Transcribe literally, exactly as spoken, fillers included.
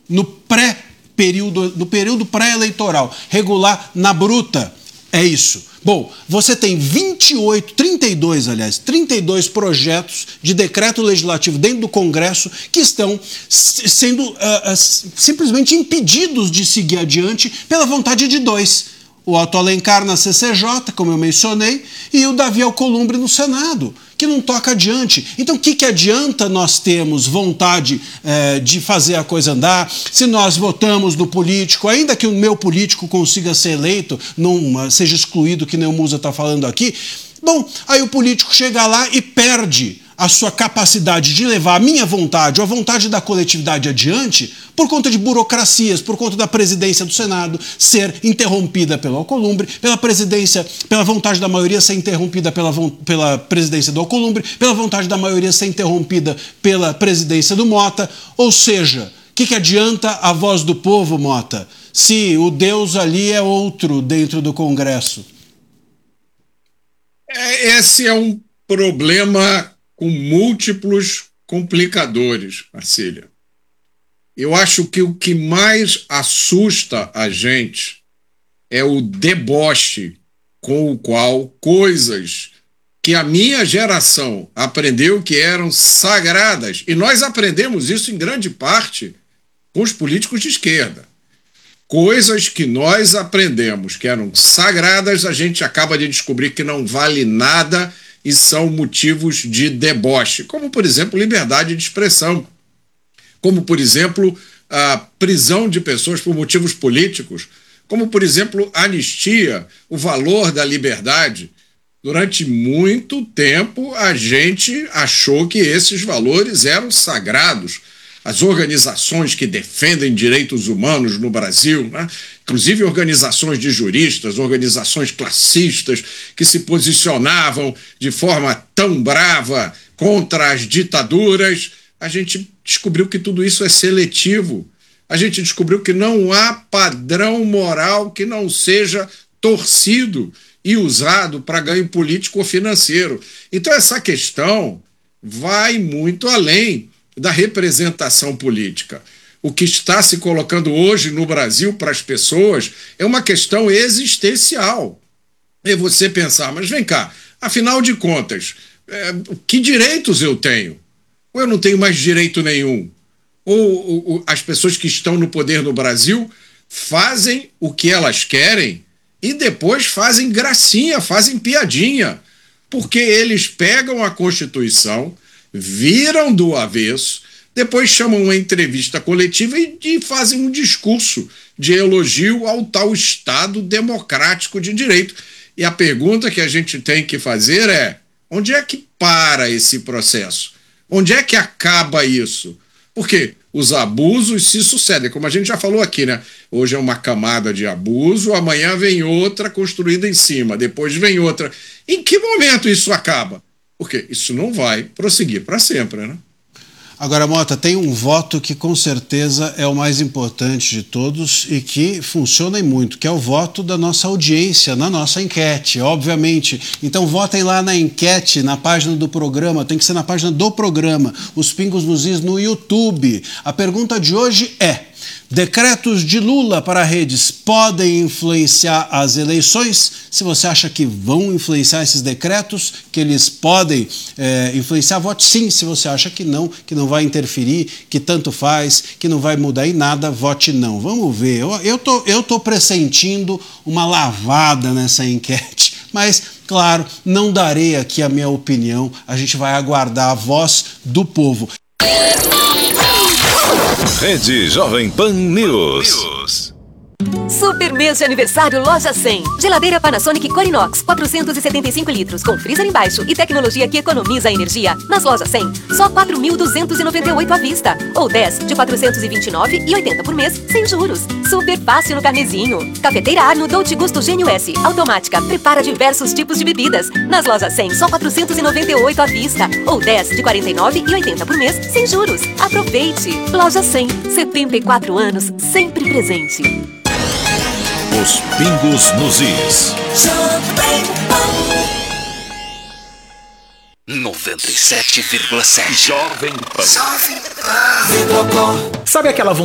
no pré-período, no período pré-eleitoral, regular na bruta. É isso. Bom, você tem vinte e oito, trinta e dois, aliás, trinta e dois projetos de decreto legislativo dentro do Congresso que estão sendo uh, uh, simplesmente impedidos de seguir adiante pela vontade de dois. O Otto Alencar na C C J, como eu mencionei, e o Davi Alcolumbre no Senado, que não toca adiante. Então, o que, que adianta nós termos vontade eh, de fazer a coisa andar, se nós votamos no político, ainda que o meu político consiga ser eleito, não seja excluído, que nem o Musa está falando aqui? Bom, aí o político chega lá e perde a sua capacidade de levar a minha vontade ou a vontade da coletividade adiante por conta de burocracias, por conta da presidência do Senado ser interrompida pelo Alcolumbre, pela presidência, pela vontade da maioria ser interrompida pela, pela presidência do Alcolumbre, pela vontade da maioria ser interrompida pela presidência do Mota. Ou seja, o que, que adianta a voz do povo, Mota, se o Deus ali é outro dentro do Congresso? Esse é um problema com múltiplos complicadores, Marcília. Eu acho que o que mais assusta a gente é o deboche com o qual coisas que a minha geração aprendeu que eram sagradas, e nós aprendemos isso em grande parte com os políticos de esquerda. Coisas que nós aprendemos que eram sagradas, a gente acaba de descobrir que não vale nada e são motivos de deboche, como, por exemplo, liberdade de expressão, como, por exemplo, a prisão de pessoas por motivos políticos, como, por exemplo, anistia, o valor da liberdade. Durante muito tempo, a gente achou que esses valores eram sagrados. As organizações que defendem direitos humanos no Brasil, né? Inclusive organizações de juristas, organizações classistas que se posicionavam de forma tão brava contra as ditaduras, a gente descobriu que tudo isso é seletivo. A gente descobriu que não há padrão moral que não seja torcido e usado para ganho político ou financeiro. Então essa questão vai muito além da representação política. O que está se colocando hoje no Brasil para as pessoas é uma questão existencial. É você pensar, mas vem cá, afinal de contas, é, que direitos eu tenho? Ou eu não tenho mais direito nenhum? Ou, ou, ou as pessoas que estão no poder no Brasil fazem o que elas querem e depois fazem gracinha, fazem piadinha, porque eles pegam a Constituição, viram do avesso, depois chamam uma entrevista coletiva e, e fazem um discurso de elogio ao tal Estado democrático de direito. E a pergunta que a gente tem que fazer é: onde é que para esse processo? Onde é que acaba isso? Porque os abusos se sucedem, como a gente já falou aqui, né? Hoje é uma camada de abuso, amanhã vem outra construída em cima, depois vem outra. Em que momento isso acaba? Porque isso não vai prosseguir para sempre, né? Agora, Mota, tem um voto que com certeza é o mais importante de todos e que funciona e muito, que é o voto da nossa audiência, na nossa enquete, obviamente. Então votem lá na enquete, na página do programa, tem que ser na página do programa, Os Pingos nos Is no YouTube. A pergunta de hoje é: decretos de Lula para redes podem influenciar as eleições? Se você acha que vão influenciar esses decretos, que eles podem é, influenciar, vote sim. Se você acha que não, que não vai interferir, que tanto faz, que não vai mudar em nada, vote não. Vamos ver. Eu, eu, tô, eu tô pressentindo uma lavada nessa enquete, mas, claro, não darei aqui a minha opinião. A gente vai aguardar a voz do povo. Rede Jovem Pan News. Super mês de aniversário Loja cem. Geladeira Panasonic Corinox, quatrocentos e setenta e cinco litros, com freezer embaixo e tecnologia que economiza energia. Nas Lojas cem, só quatro mil duzentos e noventa e oito à vista. Ou dez de quatrocentos e vinte e nove reais e oitenta por mês, sem juros. Super fácil no carnezinho. Cafeteira Arno Dolce Gusto Gênio S, automática, prepara diversos tipos de bebidas. Nas Lojas cem, só quatrocentos e noventa e oito à vista. Ou dez de quarenta e nove reais e oitenta por mês, sem juros. Aproveite! Loja cem, setenta e quatro anos, sempre presente. Os Pingos nos Is. noventa e sete vírgula sete. Jovem Pan. Jovem Pan. Sabe aquela